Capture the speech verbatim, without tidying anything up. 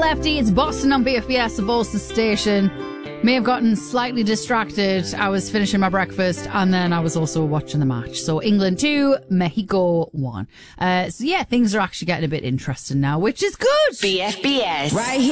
Lefty. It's Boston on B F B S, the Boston station. May have gotten slightly distracted. I was finishing my breakfast and then I was also watching the match. So England two, Mexico one. Uh, so yeah, things are actually getting a bit interesting now, which is good. B F B S. Right here.